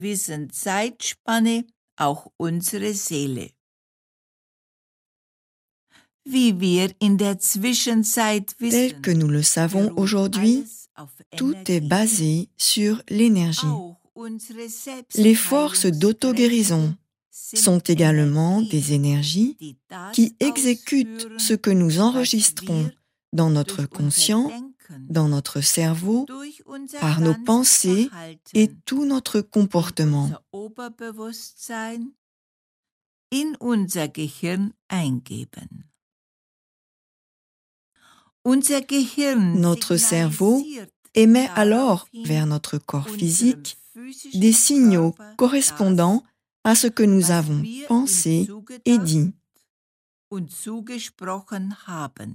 gewissen Zeitspanne auch unsere Seele. Wie wir in der Zwischenzeit Tel wissen, que nous le savons beruht aujourd'hui, alles auf tout est Energie. basé sur l'énergie. Auch unsere Les forces d'auto-guérison Selbstheilungskräfte sont sind également Energien, des énergies die das qui exécutent ausführen, ce que nous was enregistrons wir dans notre durch unser conscient, Denken, dans notre cerveau, durch unser par nos ganzes pensées Verhalten, et tout notre in comportement. unser Oberbewusstsein, in unser Gehirn eingeben. Unser Gehirn Notre cerveau signalisiert émet alors daraufhin vers notre corps unserem physique physischen des signaux Körper correspondant à ce que nous was avons wir ihm pensé et zugedacht dit. und zugesprochen haben.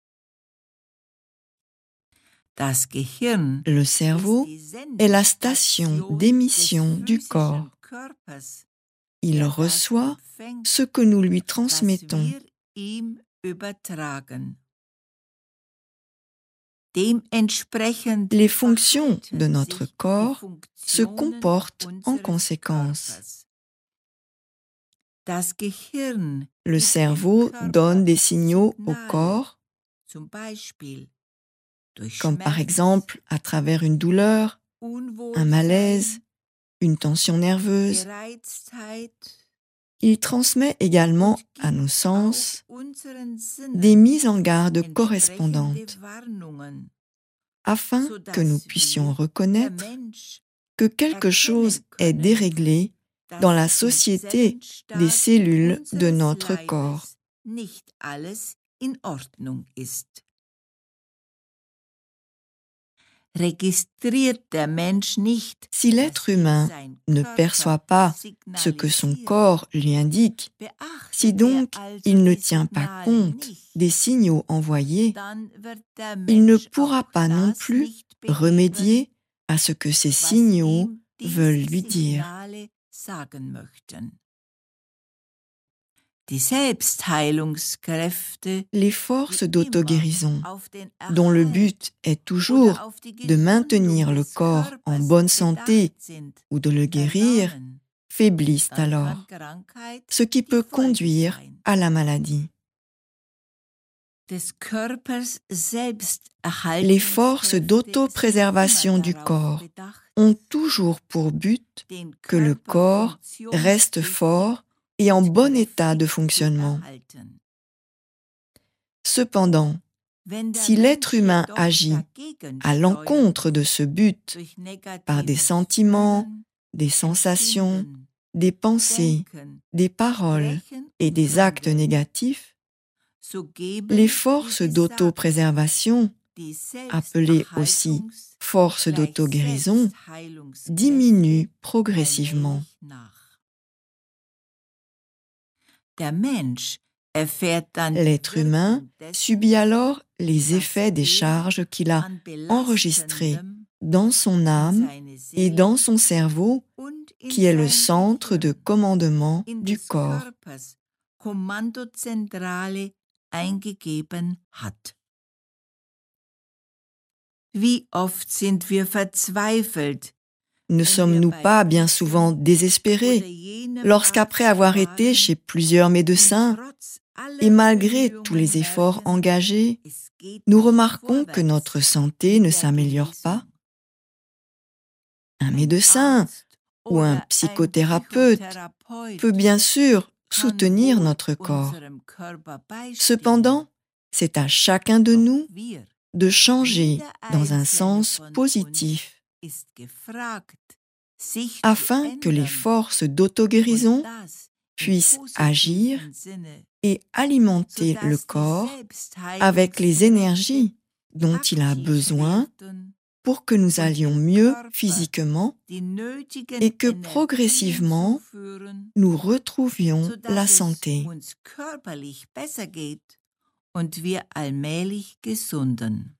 Das Gehirn Le ist cerveau die est la station Sendestation d'émission des du physischen corps. Körpers, Il der das reçoit empfängt, ce que nous lui was transmettons. wir ihm übertragen. Dementsprechend Les fonctions verhalten de notre sich die corps se Funktionen comportent en unseres conséquence. Körpers. Das Gehirn Le gibt dem cerveau Körper donne des signaux au Signale, corps, zum Beispiel durch comme par Schmerz, exemple à travers une douleur, un Unwohlsein, malaise, une tension nerveuse. Gereiztheit Il transmet également und à nos gibt sens auch unseren des Sinnen mises en garde entsprechende correspondantes Warnungen, afin que nous sodass puissions wir, der reconnaître Mensch, que quelque chose erkennen est können, déréglé dans la dass im société des Zellenstaat cellules de unseres notre corps. Leibes nicht alles in Ordnung ist. Registriert der Mensch nicht, Si l'être humain ne perçoit pas ce que son corps lui indique, si donc il ne tient pas compte des signaux envoyés, il ne pourra pas non plus remédier à ce que ces signaux veulent lui dire. Die Selbstheilungskräfte, Les forces d'auto-guérison, dont le but est toujours de maintenir le corps en bonne santé ou de le guérir, faiblissent alors, ce qui peut conduire à la maladie. Les forces d'auto-préservation du corps ont toujours pour but que le corps reste fort et en bon état de fonctionnement. Cependant, si l'être humain agit à l'encontre de ce but par des sentiments, des sensations, des pensées, des paroles et des actes négatifs, les forces d'auto-préservation, appelées aussi forces d'auto-guérison, diminuent progressivement. L'être humain subit alors les effets des charges qu'il a enregistrées dans son âme et dans son cerveau, qui est le centre de commandement du corps. Ne sommes-nous pas bien souvent désespérés lorsqu'après avoir été chez plusieurs médecins et malgré tous les efforts engagés, nous remarquons que notre santé ne s'améliore pas? Un médecin ou un psychothérapeute peut bien sûr soutenir notre corps. Cependant, c'est à chacun de nous de changer dans un sens positif afin que les forces d'auto-guérison puissent agir et alimenter le corps avec les énergies dont il a besoin pour que nous allions mieux physiquement et que progressivement nous retrouvions la santé. Und wir allmählich gesunden.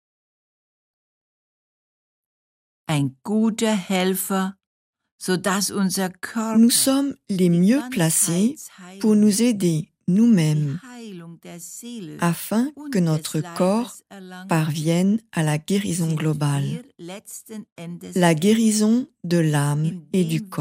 Ein guter Helfer, sodass unser Körper nous sommes les mieux placés pour nous aider nous-mêmes afin que notre corps parvienne à la guérison globale, la guérison de l'âme et du corps.